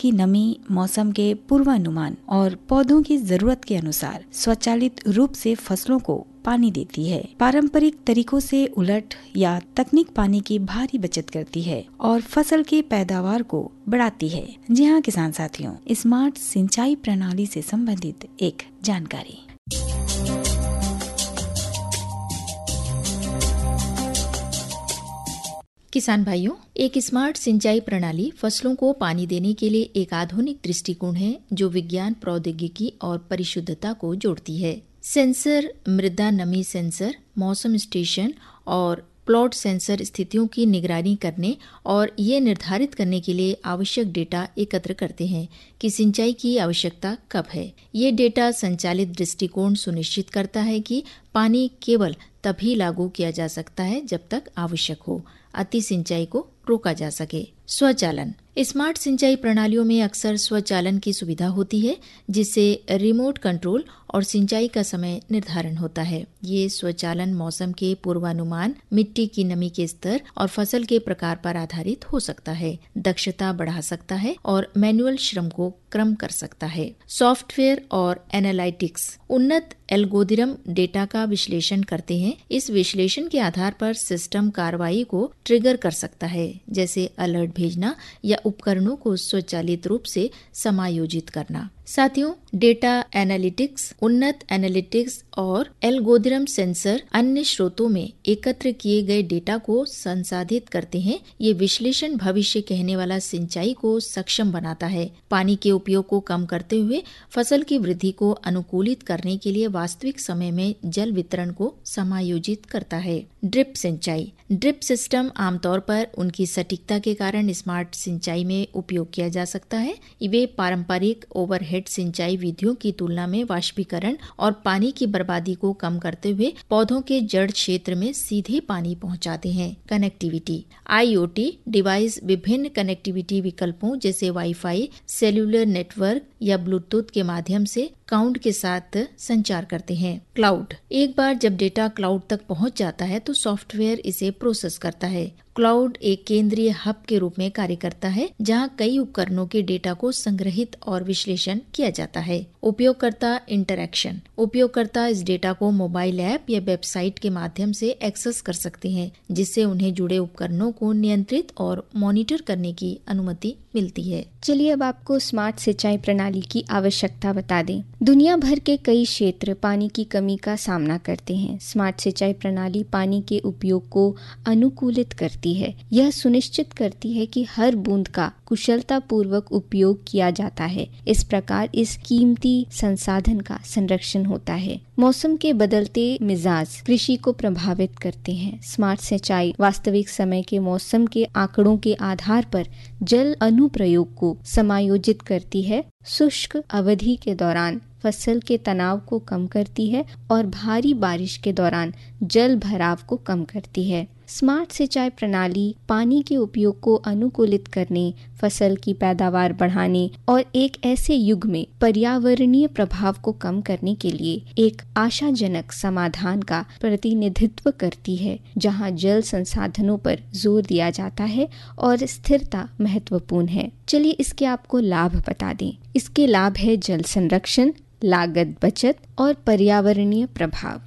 की नमी, मौसम के पूर्वानुमान और पौधों की जरूरत के अनुसार स्वचालित रूप से फसलों को पानी देती है। पारंपरिक तरीकों से उलट या तकनीक पानी की भारी बचत करती है और फसल की पैदावार को बढ़ाती है। जी हाँ किसान साथियों, स्मार्ट सिंचाई प्रणाली से संबंधित एक जानकारी। किसान भाइयों, एक स्मार्ट सिंचाई प्रणाली फसलों को पानी देने के लिए एक आधुनिक दृष्टिकोण है जो विज्ञान, प्रौद्योगिकी और परिशुद्धता को जोड़ती है। सेंसर, मृदा नमी सेंसर, मौसम स्टेशन और प्लॉट सेंसर स्थितियों की निगरानी करने और ये निर्धारित करने के लिए आवश्यक डेटा एकत्र करते हैं कि सिंचाई की आवश्यकता कब है। ये डेटा संचालित दृष्टिकोण सुनिश्चित करता है कि पानी केवल तभी लागू किया जा सकता है जब तक आवश्यक हो, अति सिंचाई को रोका जा सके। स्वचालन। स्मार्ट सिंचाई प्रणालियों में अक्सर स्वचालन की सुविधा होती है, जिससे रिमोट कंट्रोल और सिंचाई का समय निर्धारण होता है। ये स्वचालन मौसम के पूर्वानुमान, मिट्टी की नमी के स्तर और फसल के प्रकार पर आधारित हो सकता है, दक्षता बढ़ा सकता है और मैनुअल श्रम को क्रम कर सकता है। सॉफ्टवेयर और एनालिटिक्स। उन्नत एल्गोरिदम डेटा का विश्लेषण करते हैं। इस विश्लेषण के आधार पर सिस्टम कार्रवाई को ट्रिगर कर सकता है, जैसे अलर्ट भेजना या उपकरणों को स्वचालित रूप से समायोजित करना। साथियों, डेटा एनालिटिक्स, उन्नत एनालिटिक्स और एल्गोरिदम सेंसर अन्य स्रोतों में एकत्र किए गए डेटा को संसाधित करते हैं। ये विश्लेषण भविष्य कहने वाला सिंचाई को सक्षम बनाता है, पानी के उपयोग को कम करते हुए फसल की वृद्धि को अनुकूलित करने के लिए वास्तविक समय में जल वितरण को समायोजित करता है। ड्रिप सिंचाई। ड्रिप सिस्टम आमतौर पर उनकी सटीकता के कारण स्मार्ट सिंचाई में उपयोग किया जा सकता है। वे पारंपरिक ओवरहेड सिंचाई विधियों की तुलना में वाष्पीकरण और पानी की बर्बादी को कम करते हुए पौधों के जड़ क्षेत्र में सीधे पानी पहुंचाते हैं। कनेक्टिविटी। IoT डिवाइस विभिन्न कनेक्टिविटी विकल्पों जैसे वाईफाई, सेल्युलर नेटवर्क या ब्लूटूथ के माध्यम से क्लाउड के साथ संचार करते हैं। क्लाउड। एक बार जब डेटा क्लाउड तक पहुंच जाता है तो सॉफ्टवेयर इसे प्रोसेस करता है। क्लाउड एक केंद्रीय हब के रूप में कार्य करता है, जहां कई उपकरणों के डेटा को संग्रहित और विश्लेषण किया जाता है। उपयोगकर्ता इंटरैक्शन। उपयोगकर्ता इस डेटा को मोबाइल ऐप या वेबसाइट के माध्यम से एक्सेस कर सकते हैं, जिससे उन्हें जुड़े उपकरणों को नियंत्रित और मॉनिटर करने की अनुमति मिलती है। चलिए अब आपको स्मार्ट सिंचाई प्रणाली की आवश्यकता बता दें। दुनिया भर के कई क्षेत्र पानी की कमी का सामना करते हैं। स्मार्ट सिंचाई प्रणाली पानी के उपयोग को अनुकूलित करती है। यह सुनिश्चित करती है कि हर बूंद का कुशलता पूर्वक उपयोग किया जाता है। इस प्रकार इस कीमती संसाधन का संरक्षण होता है। मौसम के बदलते मिजाज कृषि को प्रभावित करते हैं। स्मार्ट सिंचाई वास्तविक समय के मौसम के आंकड़ों के आधार पर जल अनुप्रयोग को समायोजित करती है। शुष्क अवधि के दौरान फसल के तनाव को कम करती है और भारी बारिश के दौरान जल भराव को कम करती है। स्मार्ट सिंचाई प्रणाली पानी के उपयोग को अनुकूलित करने, फसल की पैदावार बढ़ाने और एक ऐसे युग में पर्यावरणीय प्रभाव को कम करने के लिए एक आशाजनक समाधान का प्रतिनिधित्व करती है, जहां जल संसाधनों पर जोर दिया जाता है और स्थिरता महत्वपूर्ण है। चलिए इसके आपको लाभ बता दें। इसके लाभ है जल संरक्षण, लागत बचत और पर्यावरणीय प्रभाव।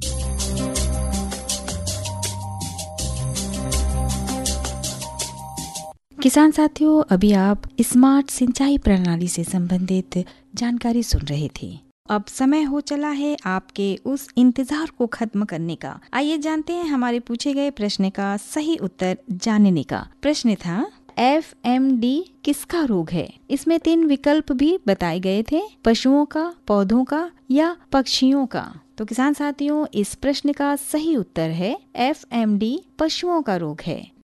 किसान साथियों, अभी आप स्मार्ट सिंचाई प्रणाली से संबंधित जानकारी सुन रहे थे। अब समय हो चला है आपके उस इंतजार को खत्म करने का। आइए जानते हैं हमारे पूछे गए प्रश्न का सही उत्तर जानने का। प्रश्न था FMD किसका रोग है? इसमें 3 विकल्प भी बताए गए थे, पशुओं का, पौधों का या पक्षियों का। तो किसान साथियों, इस प्रश्न का सही उत्तर है FMD पशुओं का रोग है।